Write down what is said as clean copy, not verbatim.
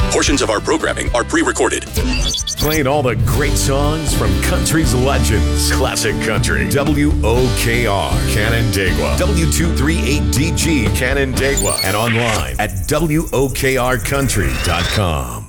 Portions of our programming are pre-recorded. Playing all the great songs from country's legends. Classic Country. WOKR, Canandaigua. W238DG, Canandaigua. And online at WOKRcountry.com.